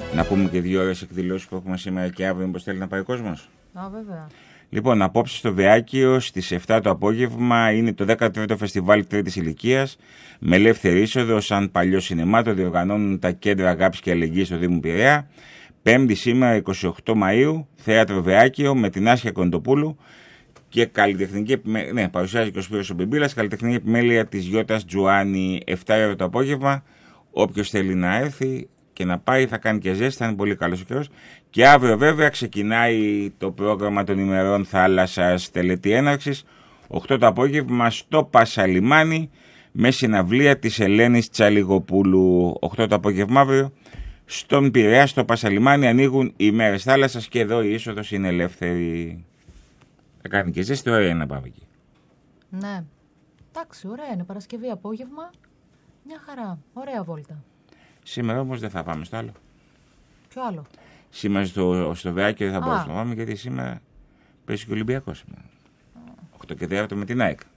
Να πούμε και 2 ώρες εκδηλώσεις που έχουμε σήμερα και αύριο, μήπως θέλει να πάει ο κόσμος. Βέβαια. Λοιπόν, απόψε στο Βεάκιο στις 7 το απόγευμα είναι το 13ο φεστιβάλ τρίτης ηλικίας με ελεύθερη είσοδο σαν παλιό σινεμά. Το διοργανώνουν τα κέντρα αγάπης και αλληλεγγύης στο Δήμο Πειραιά. Πέμπτη σήμερα 28 Μαΐου, θέατρο Βεάκιο με την Άσια Κοντοπούλου και καλλιτεχνική παρουσιάζει και ο Σπύρος ο Μπιμπίλας, καλλιτεχνική επιμέλεια της Γιώτας Τζουάνι, 7 ώρα το απόγευμα. Όποιος θέλει να έρθει και να πάει θα κάνει και ζέστη, θα είναι πολύ καλός ο καιρός. Και αύριο βέβαια ξεκινάει το πρόγραμμα των ημερών θάλασσας τελετή έναρξης, 8 το απόγευμα στο Πασαλιμάνι με συναυλία της Ελένης Τσαλιγοπούλου. 8 το απόγευμα αύριο στον Πειραιά, στο Πασαλιμάνι ανοίγουν οι ημέρες θάλασσας και εδώ η είσοδος είναι ελεύθερη. Θα κάνει και ζέστη, ωραία είναι να πάμε εκεί. Ναι, εντάξει, ωραία είναι, Παρασκευή απόγευμα, μια χαρά, ωραία βόλτα. Σήμερα όμως δεν θα πάμε στο άλλο. Ποιο άλλο? Σήμερα στο Βεάκιο δεν θα μπορούσαμε να πάμε γιατί σήμερα παίζει και ο Ολυμπιακός. 8 και 4 με την ΑΕΚ.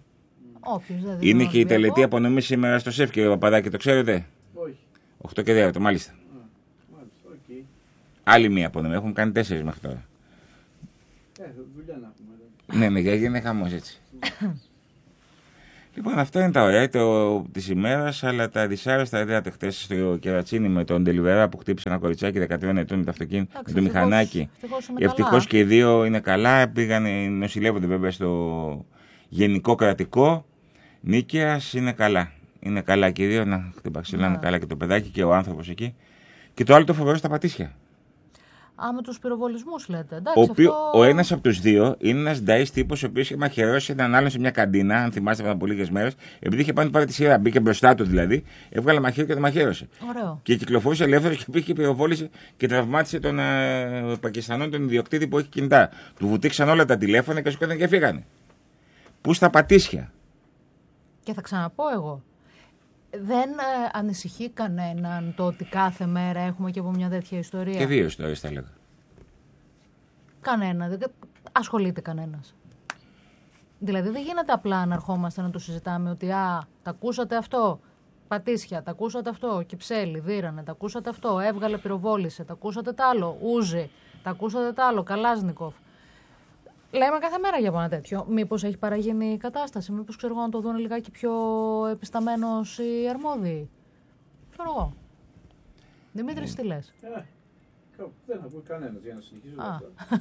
Είναι και η τελετή απονομή σήμερα στο ΣΕΦ, κύριε Παπαδάκη, το ξέρετε? Όχι. 8 και 4, μάλιστα. Okay. Άλλη μία απονομή, έχουμε κάνει 4 μέχρι τώρα. Δουλειά να έχουμε. Ναι, έγινε χαμός έτσι. Λοιπόν, αυτά είναι τα ωραία της ημέρας, αλλά τα δυσάρεστα είδατε χτες στο Κερατσίνι με τον Ντελιβερά που χτύπησε ένα κοριτσάκι 13 ετών με το αυτοκίνητο, με το μηχανάκι. Ευτυχώς και οι 2 είναι καλά, νοσηλεύονται βέβαια στο Γενικό Κρατικό. Νίκαιας είναι καλά. Είναι καλά και οι 2, να χτυπαξιλάνε καλά και το παιδάκι και ο άνθρωπος εκεί. Και το άλλο το φοβερό στα Πατήσια. Με τους πυροβολισμούς λέτε. Εντάξει, ο ένας από τους 2 είναι ένας νταΐς τύπος ο οποίος είχε μαχαιρώσει έναν άλλον σε μια καντίνα, αν θυμάστε πριν από λίγες μέρες, επειδή είχε πάει πάρει τη σειρά, μπήκε μπροστά του δηλαδή, έβγαλε μαχαίρι και το μαχαίρωσε. Ωραίο. Και κυκλοφορούσε ελεύθερο και πήγε και πυροβόλησε και τραυμάτισε τον Πακιστανό, τον ιδιοκτήτη που έχει κινητά. Του βουτήξαν όλα τα τηλέφωνα και σηκώθηκαν και φύγανε. Πού στα Πατήσια. Και θα ξαναπώ εγώ. Δεν ανησυχεί κανέναν το ότι κάθε μέρα έχουμε και από μια τέτοια ιστορία? Και 2 ιστορίες θα λέγα. Κανένα. Ασχολείται κανένας. Δηλαδή δεν γίνεται απλά να ερχόμαστε να το συζητάμε ότι τα ακούσατε αυτό, Πατήσια, τα ακούσατε αυτό, Κυψέλη, Δίρανε, τα ακούσατε αυτό, έβγαλε πυροβόλησε, τα ακούσατε τ' άλλο, Ούζη, τα ακούσατε τ' άλλο, Καλάζνικοφ. Λέμε κάθε μέρα για ένα τέτοιο. Μήπως έχει παραγίνει η κατάσταση, μήπως ξέρω να το δουν λιγάκι πιο επισταμένος οι αρμόδιοι. Ξέρω εγώ. Δημήτρη, τι λες? Δεν ακούει κανένας για να συνεχίσω.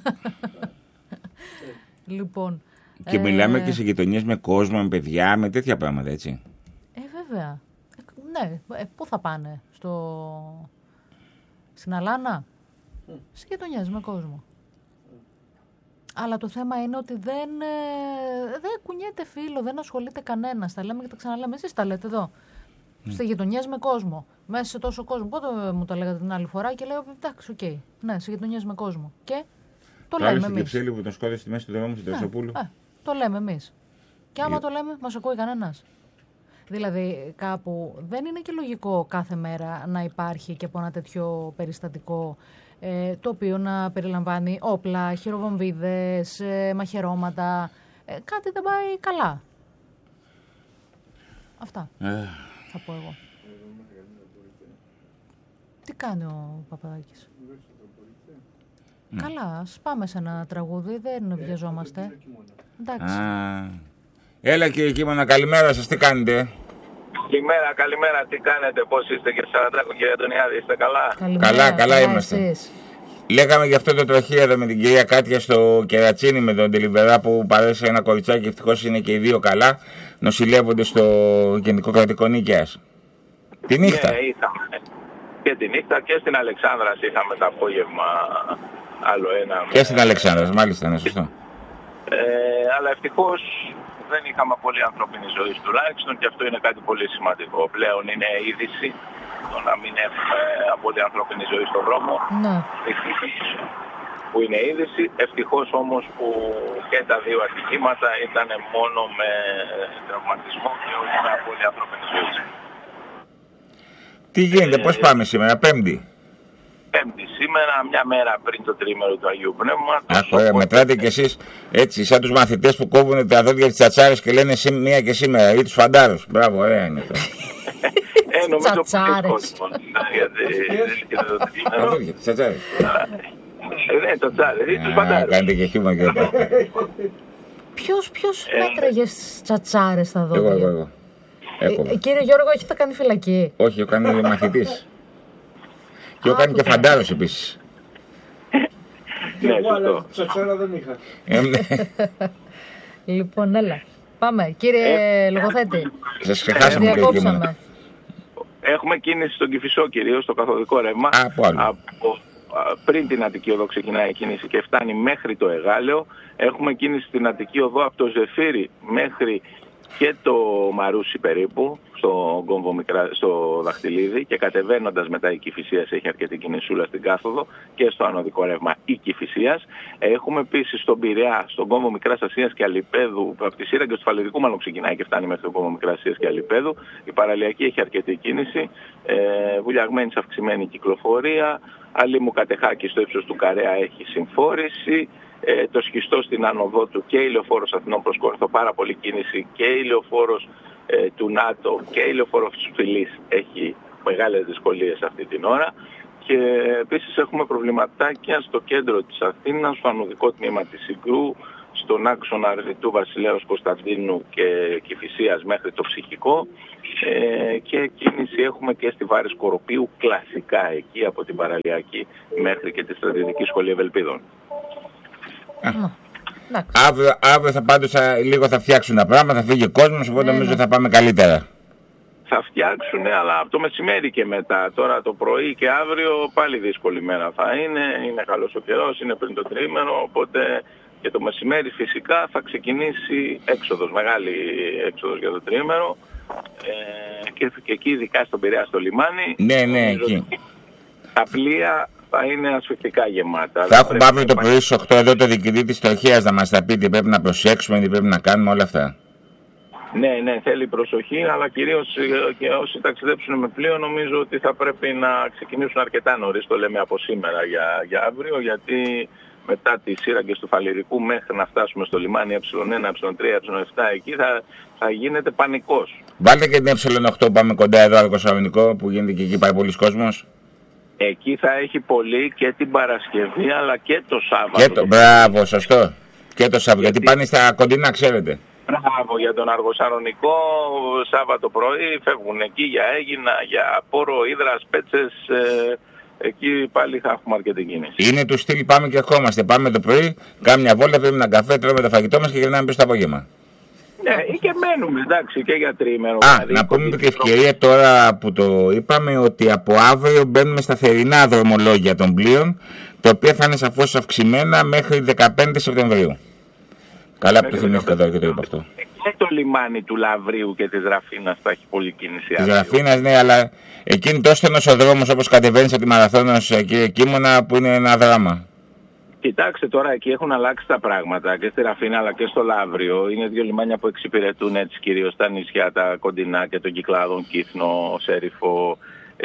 Λοιπόν. Και μιλάμε και σε γειτονιές με κόσμο, με παιδιά, με τέτοια πράγματα, έτσι. Βέβαια. Ναι, πού θα πάνε? Στην Αλάνα? Σε γειτονιές με κόσμο. Αλλά το θέμα είναι ότι δεν κουνιέται φίλο, δεν ασχολείται κανένας. Τα λέμε και τα ξαναλέμε. Εσείς τα λέτε εδώ. Σε γειτονιές με κόσμο. Μέσα σε τόσο κόσμο. Πότε μου το λέγατε την άλλη φορά και λέω εντάξει, οκ. Ναι, σε γειτονιές με κόσμο. Και το λέμε εμείς. Στην Κυψέλη που τον σκότωσε στη μέση του δρόμου στην Τρασοπούλου. Το λέμε εμείς. Και άμα το λέμε, μας ακούει κανένας. Δηλαδή, κάπου δεν είναι και λογικό κάθε μέρα να υπάρχει και από ένα τέτοιο περιστατικό το οποίο να περιλαμβάνει όπλα, χειροβομβίδες, μαχαιρώματα. Κάτι δεν πάει καλά. Αυτά θα πω εγώ. Τι κάνει ο Παπαδάκης? Καλά, ας πάμε σε ένα τραγούδι, δεν βιαζόμαστε. Εντάξει. Έλα κύριε Κίμωνα, καλημέρα σας, τι κάνετε? Καλημέρα, τι κάνετε, πώς είστε κύριε Σαραντράκο, κύριε Αντωνιάδη, είστε καλά? Καλά είμαστε. Εσείς. Λέγαμε για αυτό το τροχείο εδώ με την κυρία Κάτια στο Κερατσίνι με τον Ντελιβερά που παρέσε ένα κοριτσάκι, ευτυχώς είναι και οι 2 καλά, νοσηλεύονται στο Γενικό Κρατικό Νίκαιας. Τη νύχτα. Ναι, είχαμε. Και τη νύχτα και στην Αλεξάνδρας είχαμε το απόγευμα άλλο ένα. Και στην Αλεξάνδρας, μάλιστα, είναι σωστό. Αλλά ευτυχώς δεν είχαμε πολύ ανθρώπινη ζωή τουλάχιστον και αυτό είναι κάτι πολύ σημαντικό. Πλέον είναι είδηση το να μην έχουμε πολύ ανθρώπινη ζωή στον δρόμο. Ναι. Που είναι είδηση. Ευτυχώς όμως που και τα 2 ατυχήματα ήταν μόνο με τραυματισμό και όχι με πολύ ανθρώπινη ζωή. Τι γίνεται, πώς πάμε σήμερα, Πέμπτη? Πέμπτη σήμερα, μια μέρα πριν το τριήμερο του Αγίου Πνεύματος. Ωραία, μετράτε κι εσείς έτσι, σαν τους μαθητές που κόβουν τα δόντια της τσατσάρες και λένε μία και σήμερα, ή τους φαντάρους. Μπράβο, ωραία είναι αυτό. νομίζω Τσατσάρες. κόσμος. Γιατί Τσατσάρες. ναι, τσατσάρες ή τους μπαντάρους. Κάνετε και χιούμα και εδώ. Ποιος μέτραγε στις τσατσάρες στα δόντια? Εγώ. Κύριε Γιώργο, έχετε κάνει φυλακή? Όχι, έχω κάνει μαθητής. Και έχω κάνει και φαντάρος επίσης. Και Ναι, εγώ, αλλά σωστό. τσατσάρα δεν είχα. Λοιπόν, έλα. Πάμε. Κύριε λογοθέτη, Σας ξεχάσαμε και κείμενα. διακόψαμε. Έχουμε κίνηση στον Κηφισό κυρίως, στο καθοδικό ρεύμα. Από άλλο. Πριν την Αττική Οδό ξεκινάει η κίνηση και φτάνει μέχρι το Εγάλεο. Έχουμε κίνηση στην Αττική Οδό από το Ζεφύρι μέχρι και το Μαρούσι περίπου, στο κόμβο στο Δαχτυλίδι, και κατεβαίνοντας μετά η Κηφισίας έχει αρκετή κινησούλα στην κάθοδο και στο ανωδικό ρεύμα η Κηφισίας. Έχουμε επίσης στον Πειραιά, στον κόμβο Μικράς Ασίας και Αλιπέδου, από τη Σύραγγα του Φαληρικού μάλλον ξεκινάει και φτάνει μέχρι τον κόμβο Μικράς Ασίας και Αλιπέδου. Η παραλιακή έχει αρκετή κίνηση, Βουλιαγμένης αυξημένη κυκλοφορία, Αλήμου Κατεχάκη στο ύψος του Καρέα έχει συμφόρηση. Το Σχιστό στην άνοδό του και η λεωφόρος Αθηνών προς Κόρινθο πάρα πολύ κίνηση, και η λεωφόρος του ΝΑΤΟ και η λεωφόρος της Φυλής έχει μεγάλες δυσκολίες αυτή την ώρα. Και επίσης έχουμε προβληματάκια στο κέντρο της Αθήνας, στο ανωδικό τμήμα της Συγκρού, στον άξονα Αρβιτού Βασιλέως Κωνσταντίνου και Κηφισίας μέχρι το Ψυχικό, και κίνηση έχουμε και στη Βάρη Σκοροπίου κλασικά εκεί από την παραλιακή μέχρι και τη Στρατιωτική Σχολή Ευελπίδων. Αύριο θα πάντως λίγο θα φτιάξουν τα πράγματα, θα φύγει ο κόσμος, οπότε νομίζω θα πάμε καλύτερα. Θα φτιάξουν, αλλά από το μεσημέρι και μετά. Τώρα το πρωί και αύριο πάλι δύσκολη μέρα θα είναι. Είναι καλός ο καιρός, είναι πριν το τριήμερο, οπότε και το μεσημέρι φυσικά θα ξεκινήσει έξοδος, μεγάλη έξοδος για το τριήμερο. Και εκεί ειδικά στον Πειραιά στο λιμάνι. Ναι, εκεί. Τα πλοία θα είναι ασφυκτικά γεμάτα. Θα έχουμε αύριο το πρωί στις 8 εδώ το διοικητή της Τροχέας να μας τα πει τι πρέπει να προσέξουμε, τι πρέπει να κάνουμε, όλα αυτά. Ναι, θέλει προσοχή, αλλά κυρίως και όσοι ταξιδέψουν με πλοίο νομίζω ότι θα πρέπει να ξεκινήσουν αρκετά νωρίς, το λέμε από σήμερα για αύριο, γιατί μετά τις σύραγγες του Φαληρικού μέχρι να φτάσουμε στο λιμάνι ε1, ε3, ε7, εκεί θα γίνεται πανικός. Βάλτε και την ε8 που πάμε κοντά εδώ, Αργοσαλονικό, που γίνεται και εκεί πάει πολλοί κόσμος. Εκεί θα έχει πολύ και την Παρασκευή αλλά και το Σάββατο. Μπράβο, σωστό. Και το Σάββατο, γιατί πάνε στα κοντινά, ξέρετε. Μπράβο, για τον Αργοσαλονικό Σάββατο πρωί φεύγουν εκεί για Αίγινα, για Πόρο, Ύδρας, Πέτσες. Εκεί πάλι θα έχουμε αρκετή κίνηση. Είναι του στυλ πάμε και ερχόμαστε. Πάμε το πρωί, κάνουμε μια βόλτα, πίνουμε ένα καφέ, τρώμε το φαγητό μας και γυρνάμε πίσω το απόγευμα. Ναι, ή και μένουμε, εντάξει, και για τριήμερο. Να πούμε με την ευκαιρία τώρα που το είπαμε ότι από αύριο μπαίνουμε στα θερινά δρομολόγια των πλοίων, τα οποία θα είναι σαφώς αυξημένα μέχρι 15 Σεπτεμβρίου. Καλά που το θυμήθηκα τώρα και το είπα αυτό. Και το λιμάνι του Λαβρίου και της Ραφίνας θα έχει πολλή κίνηση. Της Ραφίνας, ναι, αλλά εκείνη τόσο στενός ο δρόμος όπως κατεβαίνεις από τη Μαραθώνος, κύριε Κίμωνα, που είναι ένα δράμα. Κοιτάξτε τώρα, εκεί έχουν αλλάξει τα πράγματα και στη Ραφίνα αλλά και στο Λαύριο. Είναι δύο λιμάνια που εξυπηρετούν έτσι κυρίως τα νησιά, τα κοντινά και των Κυκλάδων, Κύθνο, Σέριφο,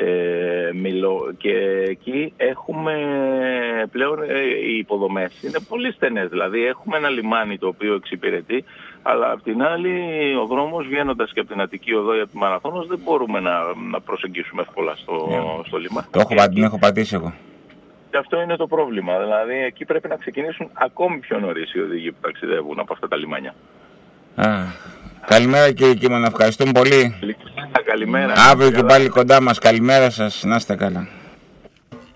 Μήλο, και εκεί έχουμε πλέον οι υποδομές είναι πολύ στενές. Δηλαδή έχουμε ένα λιμάνι το οποίο εξυπηρετεί, αλλά απ' την άλλη ο δρόμος βγαίνοντας και από την Αττική Οδό ή από τη Μαραθώνος δεν μπορούμε να προσεγγίσουμε εύκολα στο λιμάνι. Την έχω πατήσει εγώ. Και αυτό είναι το πρόβλημα. Δηλαδή εκεί πρέπει να ξεκινήσουν ακόμη πιο νωρίς οι οδηγοί που ταξιδεύουν από αυτά τα λιμάνια. Καλημέρα κύριε Κίμωνα, ευχαριστούμε πολύ. Καλημέρα. Αύριο και πάλι κοντά μας. Καλημέρα σας, να είστε καλά.